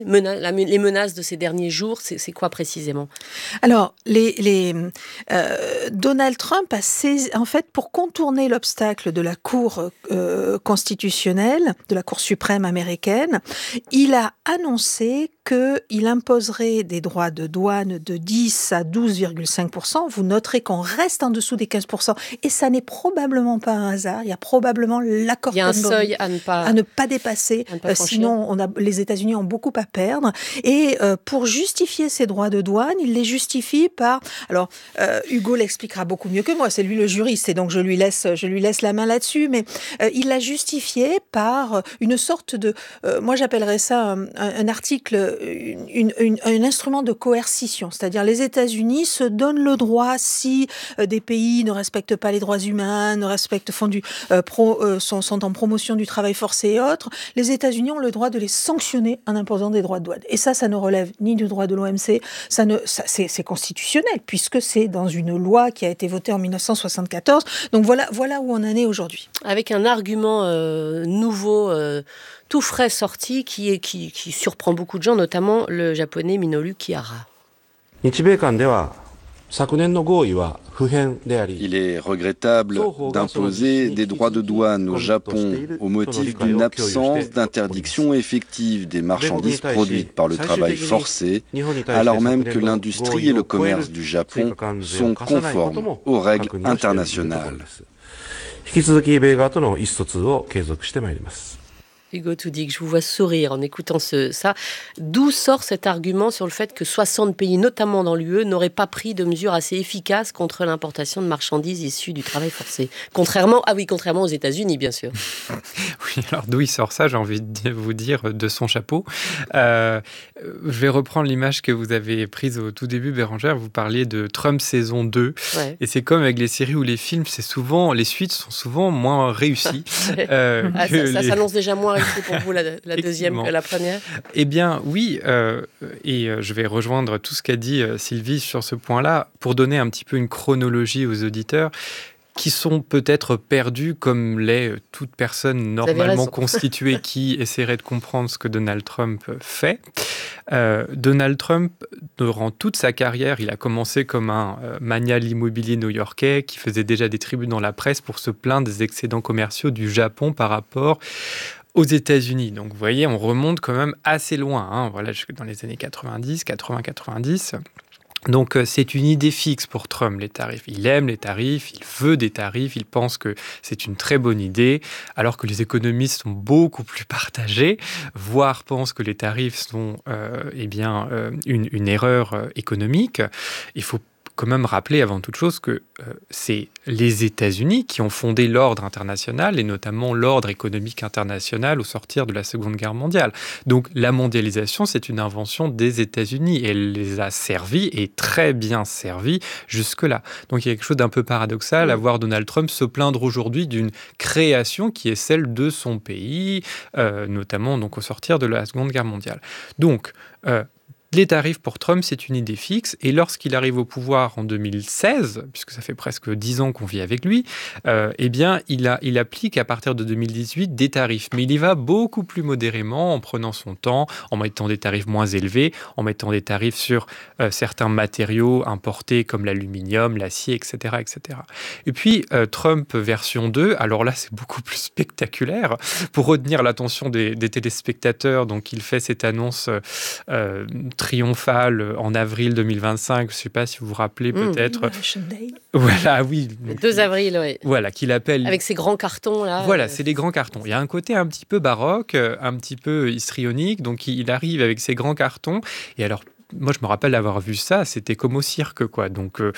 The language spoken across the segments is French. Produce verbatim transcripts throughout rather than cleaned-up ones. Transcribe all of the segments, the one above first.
Mena- la- les menaces de ces derniers jours, c'est, c'est quoi précisément? Alors, les, les, euh, Donald Trump a saisi, en fait, pour contourner l'obstacle de la Cour euh, constitutionnelle, de la Cour suprême américaine, il a annoncé qu'il imposerait des droits de douane de dix à douze virgule cinq pour cent. Vous noterez qu'on reste en dessous des quinze pour cent. Et ça n'est probablement pas un hasard. Il y a probablement l'accord Il y a un Thornbury seuil à ne pas, à ne pas dépasser. à ne pas Euh, franchir. sinon, on a, les États-Unis ont beaucoup à perdre. Et euh, pour justifier ces droits de douane, il les justifie par... Alors, euh, Hugo l'expliquera beaucoup mieux que moi. C'est lui le juriste, et donc je lui laisse, je lui laisse la main là-dessus. Mais euh, il l'a justifié par une sorte de... Euh, moi, j'appellerais ça un, un article, une, une, un instrument de coercition. C'est-à-dire, les États-Unis se donnent le droit, si euh, des pays ne respectent pas les droits humains, ne respectent, font du, euh, pro, euh, sont, sont en promotion du travail forcé et autres, les États-Unis ont le droit de les sanctionner en imposant des droits de douane. Et ça, ça ne relève ni du droit de l'O M C, ça ne, ça, c'est, c'est constitutionnel, puisque c'est dans une loi qui a été votée en dix-neuf cent soixante-quatorze. Donc voilà, voilà où on en est aujourd'hui. Avec un argument euh, nouveau, euh, tout frais sorti, qui, est, qui, qui surprend beaucoup de gens, notamment le japonais Minoru Kihara. 日米間では昨年の合意は不変であり Il est regrettable d'imposer des droits de douane au Japon au motif d'une absence d'interdiction effective des marchandises produites par le travail forcé, alors même que l'industrie et le commerce du Japon sont conformes aux règles internationales. 引き続き米側との意思疎通を継続してまいります。 Hugo Toudig, je vous vois sourire en écoutant ce, ça. D'où sort cet argument sur le fait que soixante pays, notamment dans l'U E, n'auraient pas pris de mesures assez efficaces contre l'importation de marchandises issues du travail forcé? Contrairement, ah oui, contrairement aux États-Unis, bien sûr. Oui, alors d'où il sort ça, j'ai envie de vous dire, de son chapeau. Euh, je vais reprendre l'image que vous avez prise au tout début, Bérangère. Vous parliez de Trump saison deux. Ouais. Et c'est comme avec les séries ou les films, c'est souvent, les suites sont souvent moins réussies. euh, ah, ça, les... ça s'annonce déjà moins réussi pour vous, la, la deuxième que la première? Eh bien, oui. Euh, et je vais rejoindre tout ce qu'a dit Sylvie sur ce point-là pour donner un petit peu une chronologie aux auditeurs qui sont peut-être perdus comme l'est toute personne normalement constituée qui essaierait de comprendre ce que Donald Trump fait. Euh, Donald Trump, durant toute sa carrière, il a commencé comme un euh, magnat immobilier new-yorkais qui faisait déjà des tribunes dans la presse pour se plaindre des excédents commerciaux du Japon par rapport aux États-Unis. Donc, vous voyez, on remonte quand même assez loin, hein, voilà, jusque dans les années quatre-vingt-dix, quatre-vingts, quatre-vingt-dix. Donc, c'est une idée fixe pour Trump, les tarifs. Il aime les tarifs, il veut des tarifs, il pense que c'est une très bonne idée, alors que les économistes sont beaucoup plus partagés, voire pensent que les tarifs sont euh, eh bien, euh, une, une erreur euh, économique. Il faut quand même rappeler avant toute chose que euh, c'est les États-Unis qui ont fondé l'ordre international et notamment l'ordre économique international au sortir de la Seconde Guerre mondiale. Donc la mondialisation, c'est une invention des États-Unis et elle les a servis et très bien servis jusque-là. Donc il y a quelque chose d'un peu paradoxal mmh. à voir Donald Trump se plaindre aujourd'hui d'une création qui est celle de son pays, euh, notamment donc au sortir de la Seconde Guerre mondiale. Donc euh, les tarifs pour Trump, c'est une idée fixe. Et lorsqu'il arrive au pouvoir en deux mille seize, puisque ça fait presque dix ans qu'on vit avec lui, euh, eh bien, il, a, il applique à partir de deux mille dix-huit des tarifs. Mais il y va beaucoup plus modérément, en prenant son temps, en mettant des tarifs moins élevés, en mettant des tarifs sur euh, certains matériaux importés comme l'aluminium, l'acier, et cetera, et cetera. Et puis, euh, Trump version deux, alors là, c'est beaucoup plus spectaculaire. Pour retenir l'attention des, des téléspectateurs, donc il fait cette annonce euh, triomphale en avril deux mille vingt-cinq, je ne sais pas si vous vous rappelez peut-être. Mmh, voilà, oui. Le deux avril, oui. Voilà, qu'il appelle... Avec ces grands cartons, là. Voilà, euh... c'est les grands cartons. Il y a un côté un petit peu baroque, un petit peu histrionique, donc il arrive avec ces grands cartons, et alors moi, je me rappelle avoir vu ça, c'était comme au cirque, quoi. Donc, euh,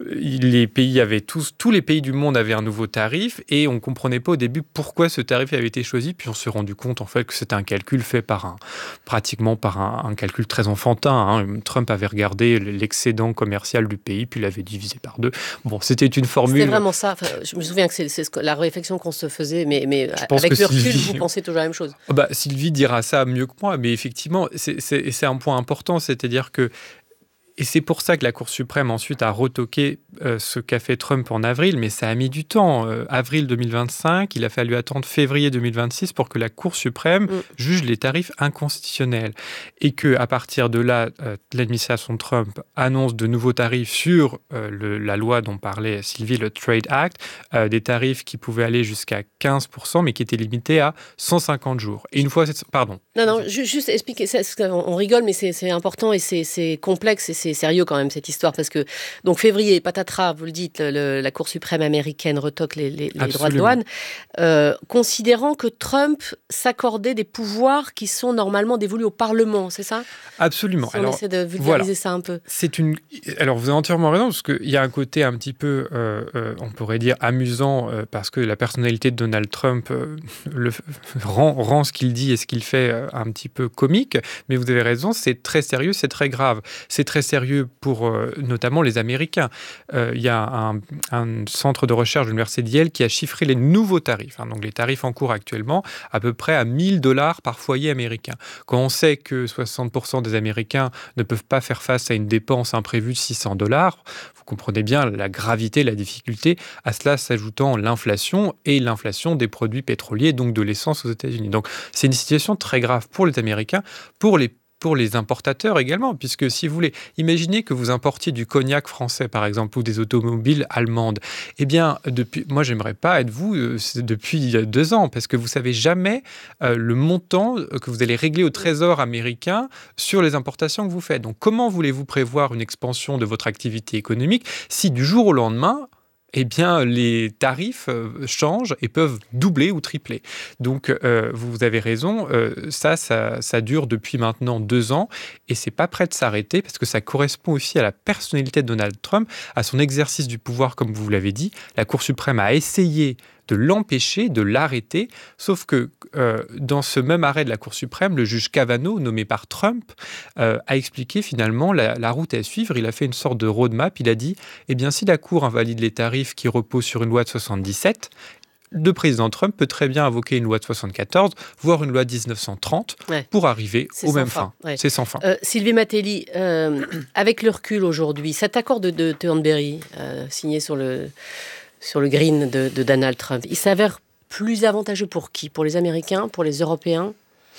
les pays avaient tous, tous les pays du monde avaient un nouveau tarif et on ne comprenait pas au début pourquoi ce tarif avait été choisi. Puis on s'est rendu compte, en fait, que c'était un calcul fait par un, pratiquement par un, un calcul très enfantin. Hein. Trump avait regardé l'excédent commercial du pays, puis l'avait divisé par deux. Bon, c'était une formule. C'était vraiment ça. Enfin, je me souviens que c'est, c'est la réflexion qu'on se faisait, mais, mais avec le recul, Sylvie... vous pensez toujours la même chose. Bah, Sylvie dira ça mieux que moi, mais effectivement, c'est, c'est, c'est un point important, c'est-à-dire que Et c'est pour ça que la Cour suprême ensuite a retoqué euh, ce qu'a fait Trump en avril, mais ça a mis du temps. Euh, avril deux mille vingt-cinq, il a fallu attendre février deux mille vingt-six pour que la Cour suprême mm. juge les tarifs inconstitutionnels. Et qu'à partir de là, euh, l'administration Trump annonce de nouveaux tarifs sur euh, le, la loi dont parlait Sylvie, le Trade Act, euh, des tarifs qui pouvaient aller jusqu'à quinze pour cent, mais qui étaient limités à cent cinquante jours. Et une fois... Pardon. Non, non, juste expliquer, ça, on rigole, mais c'est, c'est important et c'est, c'est complexe et c'est sérieux quand même cette histoire, parce que, donc février, patatras, vous le dites, le, la Cour suprême américaine retoque les, les, les droits de douane, euh, considérant que Trump s'accordait des pouvoirs qui sont normalement dévolus au Parlement, c'est ça ? Absolument. Si on alors, essaie de vulgariser voilà. ça un peu. C'est une... Alors, vous avez entièrement raison, parce qu'il y a un côté un petit peu, euh, euh, on pourrait dire, amusant, euh, parce que la personnalité de Donald Trump euh, le, rend, rend ce qu'il dit et ce qu'il fait euh, un petit peu comique, mais vous avez raison, c'est très sérieux, c'est très grave. C'est très sérieux pour euh, notamment les Américains. Il euh, y a un, un centre de recherche de l'Université de Yale qui a chiffré les nouveaux tarifs, hein, donc les tarifs en cours actuellement, à peu près à mille dollars par foyer américain. Quand on sait que soixante pour cent des Américains ne peuvent pas faire face à une dépense imprévue de six cents dollars, vous comprenez bien la gravité, la difficulté, à cela s'ajoutant l'inflation et l'inflation des produits pétroliers, donc de l'essence aux États-Unis. Donc c'est une situation très grave pour les Américains, pour les pour les importateurs également, puisque si vous voulez, imaginez que vous importiez du cognac français, par exemple, ou des automobiles allemandes. Eh bien, depuis, moi, j'aimerais pas être vous euh, depuis deux ans, parce que vous savez jamais euh, le montant que vous allez régler au Trésor américain sur les importations que vous faites. Donc, comment voulez-vous prévoir une expansion de votre activité économique si du jour au lendemain, eh bien, les tarifs euh, changent et peuvent doubler ou tripler. Donc, euh, vous avez raison, euh, ça, ça, ça dure depuis maintenant deux ans et c'est pas prêt de s'arrêter parce que ça correspond aussi à la personnalité de Donald Trump, à son exercice du pouvoir, comme vous l'avez dit. La Cour suprême a essayé de l'empêcher, de l'arrêter, sauf que euh, dans ce même arrêt de la Cour suprême, le juge Kavanaugh, nommé par Trump, euh, a expliqué finalement la, la route à suivre. Il a fait une sorte de roadmap. Il a dit, eh bien, si la Cour invalide les tarifs qui reposent sur une loi de soixante-dix-sept, le président Trump peut très bien invoquer une loi de soixante-quatorze, voire une loi de dix-neuf cent trente, ouais. pour arriver C'est aux mêmes fin. fins. Ouais. C'est sans fin. Euh, Sylvie Matelli, euh, avec le recul aujourd'hui, cet accord de, de Thornberry, euh, signé sur le... sur le green de, de Donald Trump, il s'avère plus avantageux pour qui ? Pour les Américains, pour les Européens ?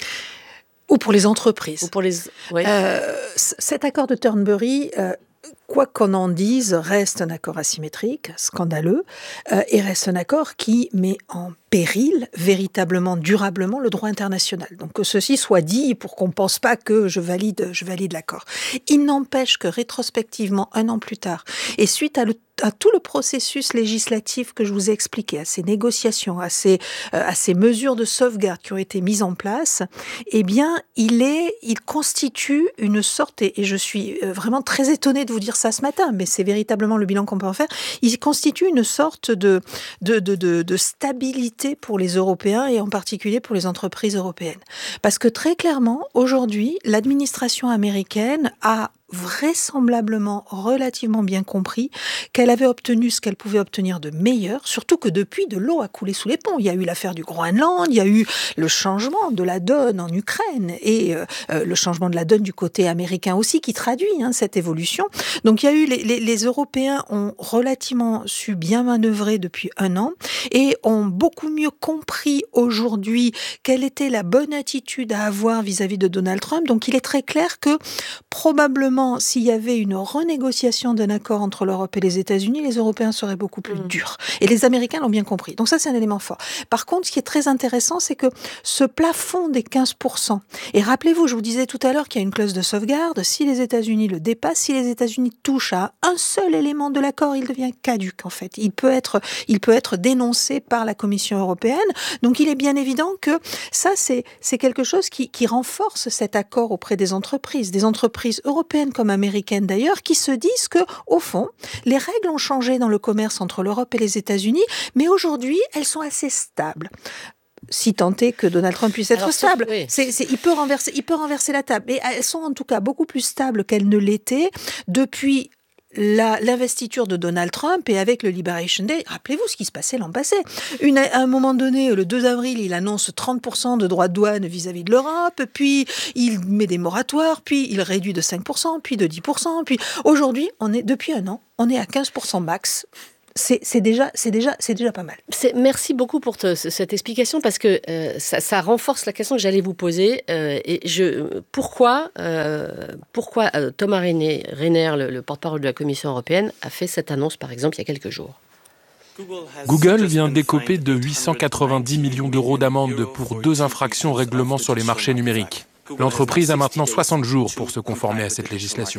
Ou pour les entreprises. Ou pour les... Ouais. Euh, cet accord de Thornberry, euh, quoi qu'on en dise, reste un accord asymétrique, scandaleux, euh, et reste un accord qui met en péril, véritablement, durablement, le droit international. Donc que ceci soit dit pour qu'on ne pense pas que je valide, je valide l'accord. Il n'empêche que rétrospectivement, un an plus tard, et suite à, le, à tout le processus législatif que je vous ai expliqué, à ces négociations, à ces, euh, à ces mesures de sauvegarde qui ont été mises en place, eh bien, il est, il constitue une sorte, et, et je suis vraiment très étonnée de vous dire ça ce matin, mais c'est véritablement le bilan qu'on peut en faire, il constitue une sorte de, de, de, de, de stabilité pour les Européens et en particulier pour les entreprises européennes. Parce que très clairement, aujourd'hui, l'administration américaine a vraisemblablement relativement bien compris qu'elle avait obtenu ce qu'elle pouvait obtenir de meilleur, surtout que depuis, de l'eau a coulé sous les ponts. Il y a eu l'affaire du Groenland, il y a eu le changement de la donne en Ukraine et euh, le changement de la donne du côté américain aussi qui traduit hein, cette évolution. Donc il y a eu les, les, les Européens ont relativement su bien manœuvrer depuis un an et ont beaucoup mieux compris aujourd'hui quelle était la bonne attitude à avoir vis-à-vis de Donald Trump. Donc il est très clair que probablement s'il y avait une renégociation d'un accord entre l'Europe et les États-Unis, les Européens seraient beaucoup plus mmh. durs. Et les Américains l'ont bien compris. Donc ça, c'est un élément fort. Par contre, ce qui est très intéressant, c'est que ce plafond des quinze pour cent, et rappelez-vous, je vous disais tout à l'heure qu'il y a une clause de sauvegarde, si les États-Unis le dépassent, si les États-Unis touchent à un seul élément de l'accord, il devient caduc, en fait. Il peut être, il peut être dénoncé par la Commission européenne. Donc il est bien évident que ça, c'est, c'est quelque chose qui, qui renforce cet accord auprès des entreprises, des entreprises européennes comme américaines d'ailleurs, qui se disent que, au fond, les règles ont changé dans le commerce entre l'Europe et les États-Unis, mais aujourd'hui, elles sont assez stables. Si tant est que Donald Trump puisse être Alors, stable, oui. c'est, c'est, il peut renverser, il peut renverser la table. Mais elles sont en tout cas beaucoup plus stables qu'elles ne l'étaient depuis la, l'investiture de Donald Trump et avec le Liberation Day, rappelez-vous ce qui se passait l'an passé. Une, à un moment donné, le deux avril, il annonce trente pour cent de droits de douane vis-à-vis de l'Europe, puis il met des moratoires, puis il réduit de cinq pour cent, puis de dix pour cent, puis aujourd'hui, on est, depuis un an, on est à quinze pour cent max. C'est, c'est, déjà, c'est, déjà, c'est déjà pas mal. C'est, merci beaucoup pour te, cette explication parce que euh, ça, ça renforce la question que j'allais vous poser. Euh, et je, pourquoi euh, pourquoi euh, Thomas Reyner, Reyner le, le porte-parole de la Commission européenne, a fait cette annonce, par exemple, il y a quelques jours? Google vient d'écoper de huit cent quatre-vingt-dix millions d'euros d'amende pour deux infractions au règlement sur les marchés numériques. L'entreprise a maintenant soixante jours pour se conformer à cette législation.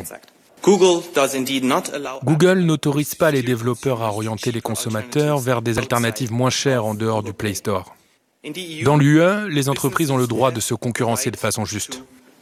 Google n'autorise pas les développeurs à orienter les consommateurs vers des alternatives moins chères en dehors du Play Store. Dans l'U E, les entreprises ont le droit de se concurrencer de façon juste.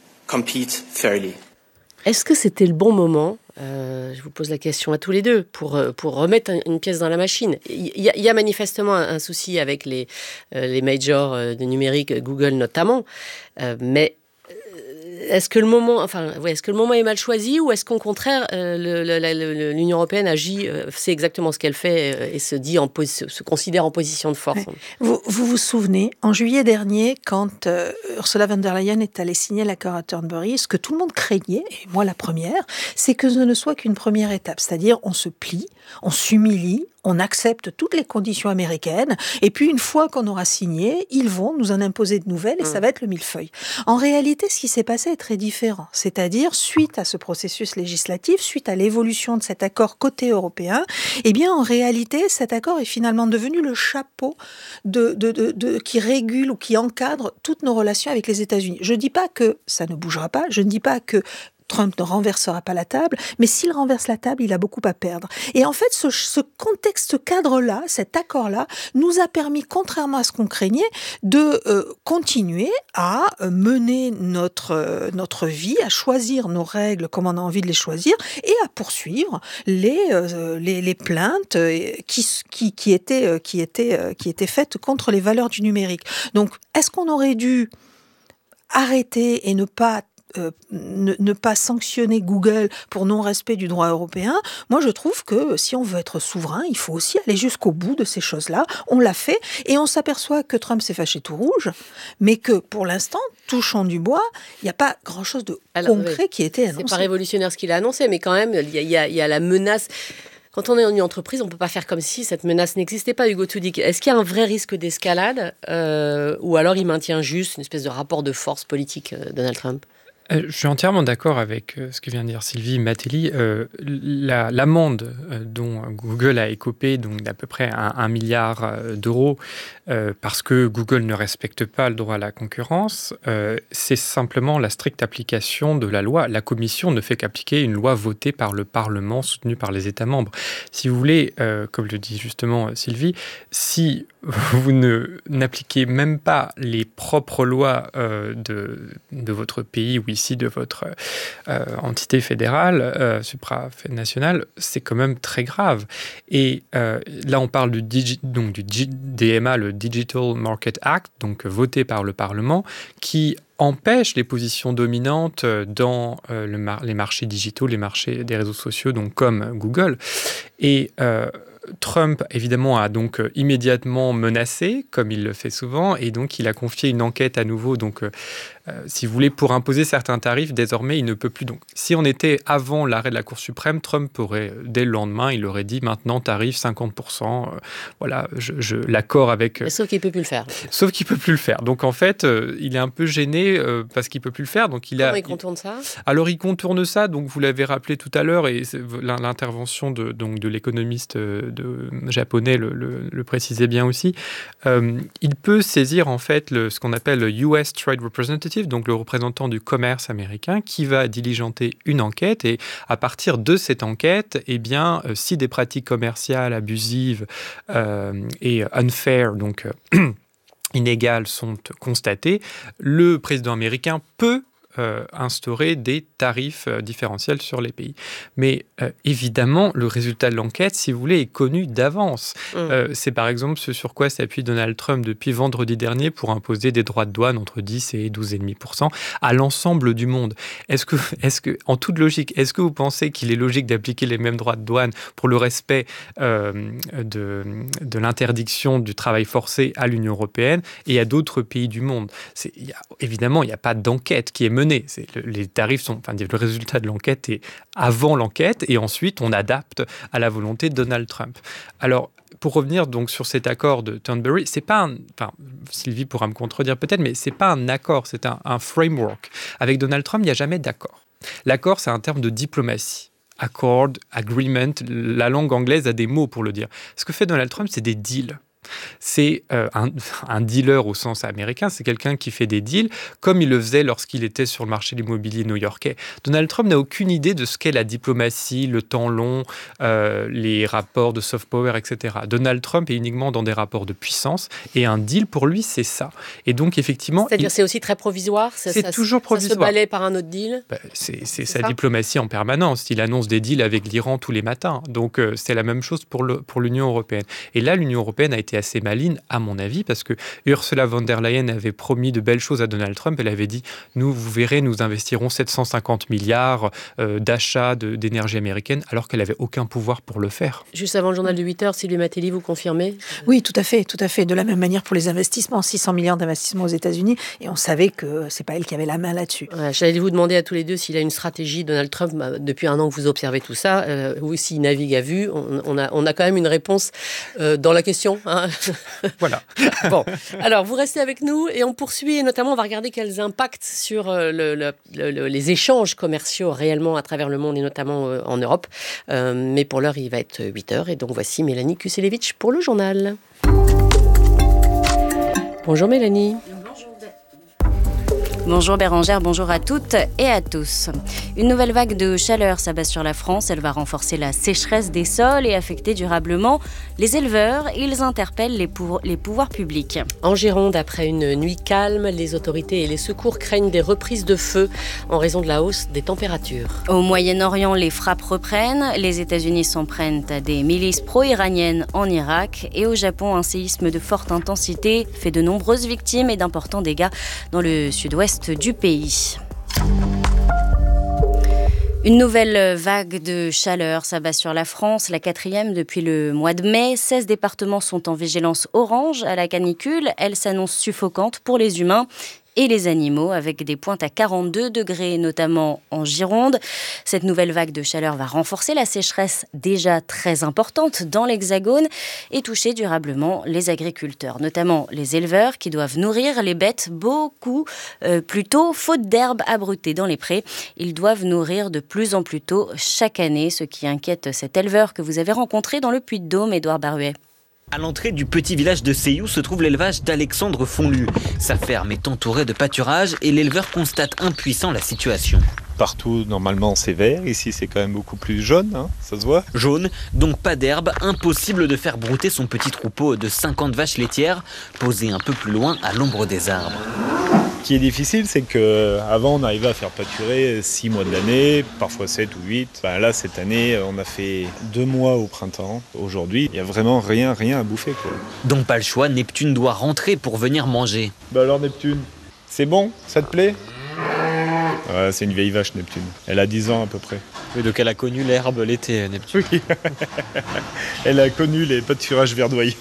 Est-ce que c'était le bon moment, euh, je vous pose la question à tous les deux, pour, pour remettre une pièce dans la machine? Il y a, il y a manifestement un, un souci avec les, euh, les majors euh, de numérique, Google notamment, euh, mais est-ce que le moment, enfin, ouais, est-ce que le moment est mal choisi ou est-ce qu'au contraire, euh, le, le, le, l'Union européenne agit, euh, sait exactement ce qu'elle fait euh, et se dit en pos- se considère en position de force? Ouais. Vous, vous vous souvenez, en juillet dernier, quand euh, Ursula von der Leyen est allée signer l'accord à Turnberry, ce que tout le monde craignait, et moi la première, c'est que ce ne soit qu'une première étape, c'est-à-dire on se plie, on s'humilie, on accepte toutes les conditions américaines, et puis une fois qu'on aura signé, ils vont nous en imposer de nouvelles, et ça va être le millefeuille. En réalité, ce qui s'est passé est très différent, c'est-à-dire, suite à ce processus législatif, suite à l'évolution de cet accord côté européen, eh bien, en réalité, cet accord est finalement devenu le chapeau de, de, de, de, qui régule ou qui encadre toutes nos relations avec les États-Unis. Je ne dis pas que ça ne bougera pas, je ne dis pas que Trump ne renversera pas la table, mais s'il renverse la table, il a beaucoup à perdre. Et en fait, ce, ce contexte, ce cadre-là, cet accord-là, nous a permis, contrairement à ce qu'on craignait, de euh, continuer à mener notre, euh, notre vie, à choisir nos règles comme on a envie de les choisir, et à poursuivre les, euh, les, les plaintes qui, qui, qui, étaient, qui, étaient, qui étaient faites contre les valeurs du numérique. Donc, est-ce qu'on aurait dû arrêter et ne pas Euh, ne, ne pas sanctionner Google pour non-respect du droit européen? Moi, je trouve que si on veut être souverain, il faut aussi aller jusqu'au bout de ces choses-là. On l'a fait et on s'aperçoit que Trump s'est fâché tout rouge, mais que pour l'instant, touchons du bois, il n'y a pas grand-chose de Alors, concret oui, qui a été annoncé. C'est pas révolutionnaire ce qu'il a annoncé, mais quand même, il y a, il y a la menace. Quand on est en une entreprise, on ne peut pas faire comme si cette menace n'existait pas, Hugo Toudik. Est-ce qu'il y a un vrai risque d'escalade euh, ou alors il maintient juste une espèce de rapport de force politique, euh, Donald Trump? Euh, je suis entièrement d'accord avec euh, ce que vient de dire Sylvie Matelli. Euh, la, l'amende euh, dont Google a écopé, donc d'à peu près un, un milliard euh, d'euros, euh, parce que Google ne respecte pas le droit à la concurrence, euh, c'est simplement la stricte application de la loi. La Commission ne fait qu'appliquer une loi votée par le Parlement, soutenue par les États membres. Si vous voulez, euh, comme le dit justement Sylvie, si vous ne, n'appliquez même pas les propres lois euh, de, de votre pays ou ici de votre euh, entité fédérale, euh, supranationale, c'est quand même très grave. Et euh, là, on parle du, digi- donc du D M A, le Digital Market Act, donc voté par le Parlement, qui empêche les positions dominantes dans euh, le mar- les marchés digitaux, les marchés des réseaux sociaux, donc comme Google. Et euh, Trump, évidemment, a donc euh, immédiatement menacé, comme il le fait souvent, et donc il a confié une enquête à nouveau, donc, euh, euh, si vous voulez, pour imposer certains tarifs. Désormais, il ne peut plus. Donc, si on était avant l'arrêt de la Cour suprême, Trump aurait, dès le lendemain, il aurait dit maintenant tarif cinquante pour cent, euh, voilà, je, je, l'accord avec... Euh, sauf qu'il ne peut plus le faire. Sauf qu'il ne peut plus le faire. Donc, en fait, euh, il est un peu gêné euh, parce qu'il ne peut plus le faire. Donc, il Comment a, il contourne ça? Alors, il contourne ça, donc vous l'avez rappelé tout à l'heure, et l'intervention de, donc, de l'économiste de, japonais le, le, le précisait bien aussi. Euh, il peut saisir en fait le, ce qu'on appelle le U S Trade Representative, donc le représentant du commerce américain, qui va diligenter une enquête, et à partir de cette enquête, eh bien, euh, si des pratiques commerciales abusives euh, et unfair, donc euh, inégales, sont constatées, le président américain peut euh, instaurer des tarifs euh, différentiels sur les pays. Mais euh, évidemment, le résultat de l'enquête, si vous voulez, est connu d'avance. Mmh. Euh, c'est par exemple ce sur quoi s'appuie Donald Trump depuis vendredi dernier pour imposer des droits de douane entre dix et douze virgule cinq pour cent à l'ensemble du monde. Est-ce que, est-ce que, en toute logique, est-ce que vous pensez qu'il est logique d'appliquer les mêmes droits de douane pour le respect euh, de, de l'interdiction du travail forcé à l'Union européenne et à d'autres pays du monde? C'est, y a, évidemment, il n'y a pas d'enquête qui est menée. C'est, le, les tarifs sont, enfin, le résultat de l'enquête est avant l'enquête et ensuite on adapte à la volonté de Donald Trump. Alors, pour revenir donc sur cet accord de Turnberry, c'est pas un, enfin, Sylvie pourra me contredire peut-être, mais c'est pas un accord, c'est un, un framework. Avec Donald Trump, il n'y a jamais d'accord. L'accord, c'est un terme de diplomatie. Accord, agreement, la langue anglaise a des mots pour le dire. Ce que fait Donald Trump, c'est des deals. C'est euh, un, un dealer au sens américain, c'est quelqu'un qui fait des deals comme il le faisait lorsqu'il était sur le marché de l'immobilier new-yorkais. Donald Trump n'a aucune idée de ce qu'est la diplomatie, le temps long, euh, les rapports de soft power, et cetera. Donald Trump est uniquement dans des rapports de puissance et un deal pour lui, c'est ça. Et donc effectivement... C'est-à-dire il... c'est aussi très provisoire, c'est, c'est ça, toujours provisoire. Ça se balaie par un autre deal. Bah, c'est, c'est, c'est sa ça diplomatie en permanence. Il annonce des deals avec l'Iran tous les matins. Donc euh, c'est la même chose pour, le, pour l'Union européenne. Et là, l'Union européenne a été assez maligne, à mon avis, parce que Ursula von der Leyen avait promis de belles choses à Donald Trump. Elle avait dit, nous, vous verrez, nous investirons sept cent cinquante milliards euh, d'achats de, d'énergie américaine, alors qu'elle n'avait aucun pouvoir pour le faire. Juste avant le journal de huit heures, Sylvie Matelli, vous confirmez ? Oui, tout à fait, tout à fait. De la même manière pour les investissements, six cents milliards d'investissements aux États-Unis, et on savait que c'est pas elle qui avait la main là-dessus. Ouais, j'allais vous demander à tous les deux s'il a une stratégie, Donald Trump, bah, depuis un an que vous observez tout ça, euh, ou s'il navigue à vue. On, on, a, on a quand même une réponse euh, dans la question. Hein. Voilà. Bon, alors vous restez avec nous et on poursuit, et notamment on va regarder quels impacts sur euh, le, le, le, les échanges commerciaux réellement à travers le monde et notamment euh, en Europe. Euh, mais pour l'heure, il va être huit heures et donc voici Mélanie Kuselevitch pour le journal. Bonjour Mélanie. Bonjour Bérangère, bonjour à toutes et à tous. Une nouvelle vague de chaleur s'abat sur la France. Elle va renforcer la sécheresse des sols et affecter durablement les éleveurs. Ils interpellent les, pou- les pouvoirs publics. En Gironde, après une nuit calme, les autorités et les secours craignent des reprises de feu en raison de la hausse des températures. Au Moyen-Orient, les frappes reprennent. Les États-Unis s'en prennent à des milices pro-iraniennes en Irak. Et au Japon, un séisme de forte intensité fait de nombreuses victimes et d'importants dégâts dans le sud-ouest du pays. Une nouvelle vague de chaleur s'abat sur la France, la quatrième depuis le mois de mai. seize départements sont en vigilance orange à la canicule. Elle s'annonce suffocante pour les humains et les animaux, avec des pointes à quarante-deux degrés, notamment en Gironde. Cette nouvelle vague de chaleur va renforcer la sécheresse déjà très importante dans l'Hexagone et toucher durablement les agriculteurs, notamment les éleveurs qui doivent nourrir les bêtes beaucoup euh, plus tôt, faute d'herbe abrutée dans les prés. Ils doivent nourrir de plus en plus tôt chaque année, ce qui inquiète cet éleveur que vous avez rencontré dans le Puy-de-Dôme, Édouard Baruet. À l'entrée du petit village de Seyou se trouve l'élevage d'Alexandre Fonlu. Sa ferme est entourée de pâturages et l'éleveur constate impuissant la situation. Partout, normalement, c'est vert. Ici, c'est quand même beaucoup plus jaune, hein, ça se voit. Jaune, donc pas d'herbe, impossible de faire brouter son petit troupeau de cinquante vaches laitières, posées un peu plus loin à l'ombre des arbres. Ce qui est difficile, c'est qu'avant, on arrivait à faire pâturer six mois de l'année, parfois sept ou huit. Ben là, cette année, on a fait deux mois au printemps. Aujourd'hui, il n'y a vraiment rien, rien à bouffer, quoi. Donc pas le choix, Neptune doit rentrer pour venir manger. Bah alors Neptune, c'est bon, ça te plaît ? Ouais, c'est une vieille vache, Neptune. Elle a dix ans à peu près. Oui, donc elle a connu l'herbe l'été, Neptune. Oui, elle a connu les pâturages verdoyants.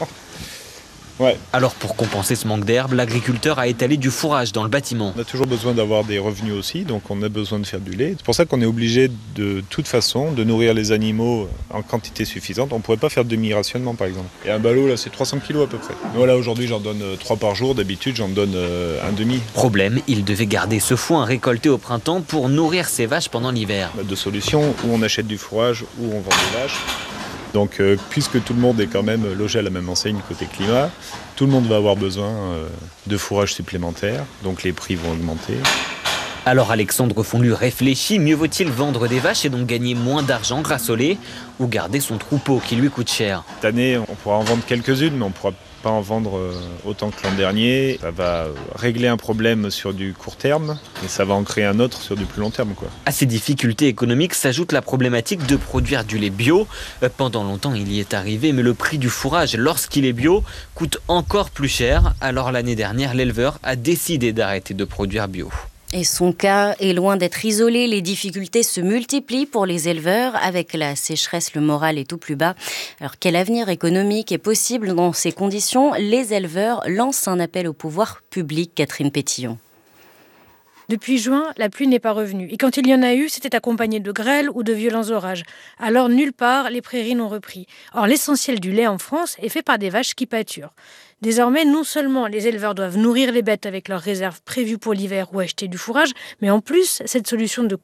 Ouais. Alors pour compenser ce manque d'herbe, l'agriculteur a étalé du fourrage dans le bâtiment. On a toujours besoin d'avoir des revenus aussi, donc on a besoin de faire du lait. C'est pour ça qu'on est obligé de toute façon de nourrir les animaux en quantité suffisante. On ne pourrait pas faire de demi-rationnement par exemple. Et un ballot là c'est trois cents kilos à peu près. Voilà, aujourd'hui j'en donne trois par jour, d'habitude j'en donne un demi. Problème, il devait garder ce foin récolté au printemps pour nourrir ses vaches pendant l'hiver. On a deux solutions, ou on achète du fourrage ou on vend des vaches. Donc, euh, puisque tout le monde est quand même logé à la même enseigne côté climat, tout le monde va avoir besoin euh, de fourrage supplémentaire, donc les prix vont augmenter. Alors Alexandre Fonlu réfléchit, mieux vaut-il vendre des vaches et donc gagner moins d'argent grâce au lait, ou garder son troupeau qui lui coûte cher. Cette année, on pourra en vendre quelques-unes, mais on ne pourra pas en vendre autant que l'an dernier. Ça va régler un problème sur du court terme, et ça va en créer un autre sur du plus long terme, quoi. À ces difficultés économiques s'ajoute la problématique de produire du lait bio. Pendant longtemps, il y est arrivé, mais le prix du fourrage, lorsqu'il est bio, coûte encore plus cher. Alors l'année dernière, l'éleveur a décidé d'arrêter de produire bio. Et son cas est loin d'être isolé. Les difficultés se multiplient pour les éleveurs. Avec la sécheresse, le moral est au plus bas. Alors, quel avenir économique est possible dans ces conditions ? Les éleveurs lancent un appel au pouvoir public. Catherine Pétillon. Depuis juin, la pluie n'est pas revenue. Et quand il y en a eu, c'était accompagné de grêle ou de violents orages. Alors, nulle part, les prairies n'ont repris. Or, l'essentiel du lait en France est fait par des vaches qui pâturent. Désormais, non seulement les éleveurs doivent nourrir les bêtes avec leurs réserves prévues pour l'hiver ou acheter du fourrage, mais en plus, cette solution de